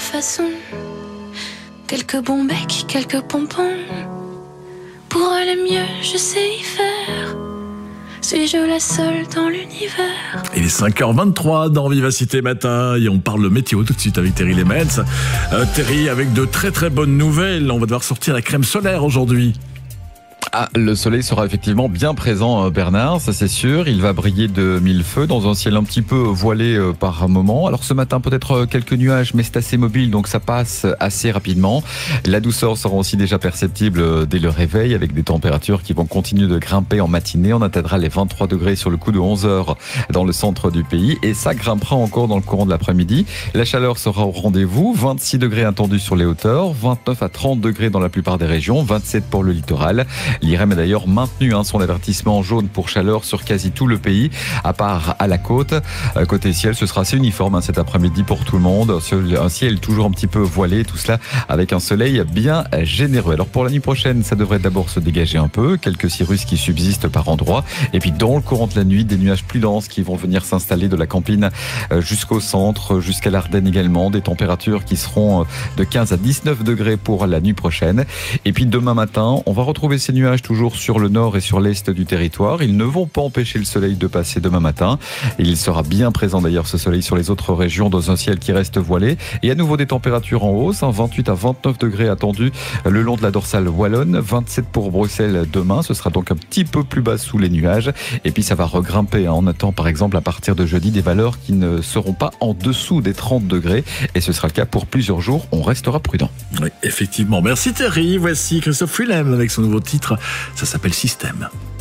façon. Quelques bons becs, quelques pompons. Pour aller mieux, je sais y faire. Suis-je la seule dans l'univers? Il est 5h23 dans Vivacité Matin et on parle météo tout de suite avec Terry Lemens. Terry, avec de très très bonnes nouvelles, on va devoir sortir la crème solaire aujourd'hui. Ah, le soleil sera effectivement bien présent, Bernard, ça c'est sûr. Il va briller de mille feux dans un ciel un petit peu voilé par moment. Alors ce matin, peut-être quelques nuages, mais c'est assez mobile, donc ça passe assez rapidement. La douceur sera aussi déjà perceptible dès le réveil, avec des températures qui vont continuer de grimper en matinée. On atteindra les 23 degrés sur le coup de 11h dans le centre du pays, et ça grimpera encore dans le courant de l'après-midi. La chaleur sera au rendez-vous, 26 degrés attendus sur les hauteurs, 29 à 30 degrés dans la plupart des régions, 27 pour le littoral. L'IREM a d'ailleurs maintenu son avertissement jaune pour chaleur sur quasi tout le pays, à part à la côte. Côté ciel, ce sera assez uniforme cet après-midi pour tout le monde. Un ciel toujours un petit peu voilé, tout cela avec un soleil bien généreux. Alors pour la nuit prochaine, ça devrait d'abord se dégager un peu, quelques cirrus qui subsistent par endroits. Et puis dans le courant de la nuit, des nuages plus denses qui vont venir s'installer de la Campine jusqu'au centre, jusqu'à l'Ardenne également. Des températures qui seront de 15 à 19 degrés pour la nuit prochaine. Et puis demain matin, on va retrouver ces nuages toujours sur le nord et sur l'est du territoire. Ils ne vont pas empêcher le soleil de passer demain matin. Et il sera bien présent d'ailleurs, ce soleil, sur les autres régions, dans un ciel qui reste voilé. Et à nouveau des températures en hausse, 28 à 29 degrés attendus le long de la dorsale wallonne, 27 pour Bruxelles demain. Ce sera donc un petit peu plus bas sous les nuages. Et puis ça va regrimper. On attend par exemple à partir de jeudi des valeurs qui ne seront pas en dessous des 30 degrés. Et ce sera le cas pour plusieurs jours. On restera prudent. Oui, effectivement. Merci Terry. Voici Christophe Willem avec son nouveau titre. Ça s'appelle Système.